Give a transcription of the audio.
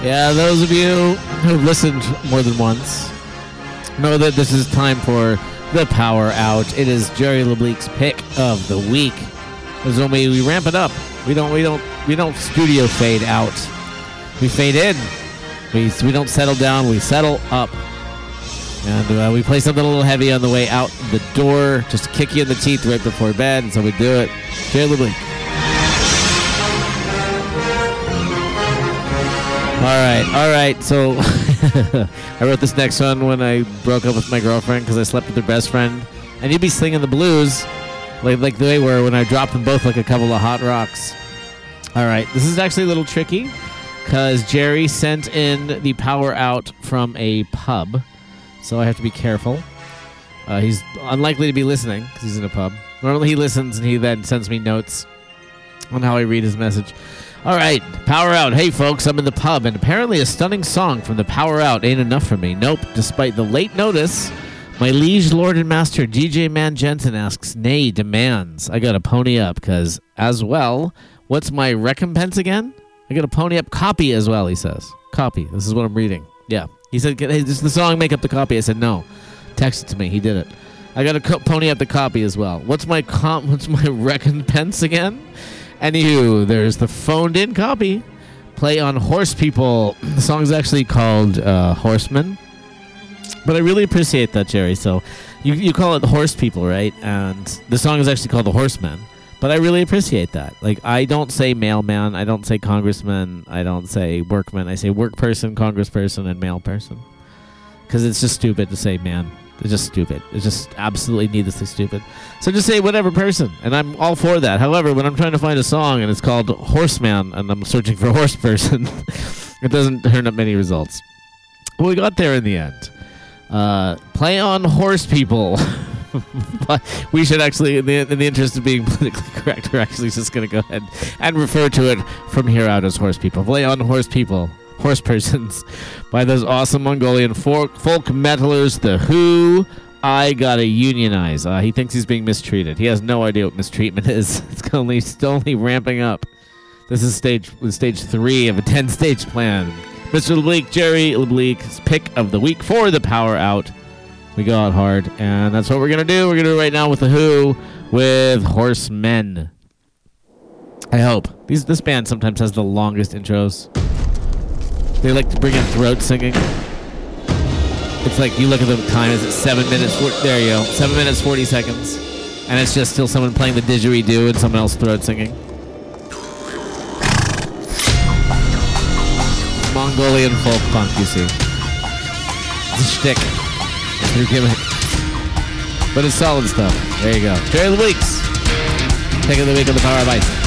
Yeah, those of you who've listened more than once know that this is time for the Power Out. It is Jerry LeBleak's pick of the week. This is when we ramp it up. We don't studio fade out. We fade in. We don't settle down. We settle up. And we play something a little heavy on the way out the door, just to kick you in the teeth right before bed. And so we do it. Jerry LeBleak. All right. So I wrote this next one when I broke up with my girlfriend because I slept with her best friend. And you'd be singing the blues like they were when I dropped them both like a couple of hot rocks. All right. This is actually a little tricky because Jerry sent in the Power Out from a pub. So I have to be careful. He's unlikely to be listening because he's in a pub. Normally he listens and he then sends me notes on how I read his message. All right, Power Out. Hey, folks, I'm in the pub, and apparently a stunning song from the Power Out ain't enough for me. Nope, despite the late notice, my liege lord and master, DJ Man Jensen, asks, nay, demands. I got to pony up, because, as well, what's my recompense again? I got to pony up copy as well, he says. Copy. This is what I'm reading. Yeah. He said, hey, does the song make up the copy? I said, no. Text it to me. He did it. I got to pony up the copy as well. What's my recompense again? Anywho, there's the phoned-in copy. Play on Horse People. The song's actually called Horseman. But I really appreciate that, Jerry. So you call it Horse People, right? And the song is actually called The Horseman. But I really appreciate that. Like, I don't say mailman. I don't say congressman. I don't say workman. I say work person, congressperson, and mail person. Because it's just stupid to say man. It's just stupid. It's just absolutely needlessly stupid. So just say whatever person, and I'm all for that. However, when I'm trying to find a song and it's called Horseman, and I'm searching for horse person, it doesn't turn up many results. But we got there in the end. Play on Horse People. But we should actually, in the interest of being politically correct, we're actually just going to go ahead and refer to it from here out as Horse People. Play on Horse People. Horse persons by those awesome Mongolian folk metalers, The Who. I gotta unionize. He thinks he's being mistreated. He has no idea what mistreatment is. It's only ramping up. This is stage 3 of a 10-stage plan. Mr. LeBleak, Jerry LeBleak's pick of the week for the Power Out. We go out hard, and that's what we're gonna do. We're gonna do it right now with The Who, with Horsemen. I hope. This band sometimes has the longest intros. They like to bring in throat singing. It's like you look at the time, is it 7 minutes? There you go, 7 minutes, 40 seconds. And it's just still someone playing the didgeridoo and someone else throat singing. Mongolian folk punk, you see. It's a shtick. It's your gimmick. But it's solid stuff. There you go. Jerry LeBleak's pick of the week on the Power of Ice.